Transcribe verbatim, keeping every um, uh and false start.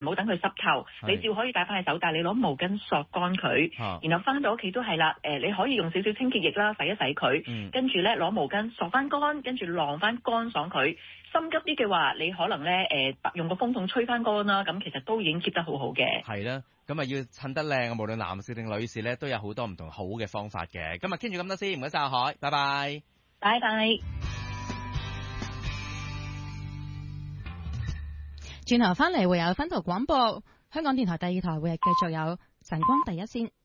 唔好等佢濕透，你照可以戴翻喺手，但係你攞毛巾索乾佢， 啊、 然後翻到屋企都係啦。誒、呃，你可以用少少清潔液啦，洗一洗佢， 嗯、 跟住咧攞毛巾索翻乾，跟住晾翻乾爽佢。心急啲嘅話，你可能咧誒、呃、用個風筒吹翻乾啦，咁其實都已經 keep 得好好嘅。 係啦，咁啊要襯得靚，無論男士定女士咧，都有好多唔同好嘅方法嘅。今日傾住咁多先，唔該晒阿海，拜拜， 拜拜。 轉頭翻嚟會有分途廣播，香港電台第二台會係繼續有晨光第一線。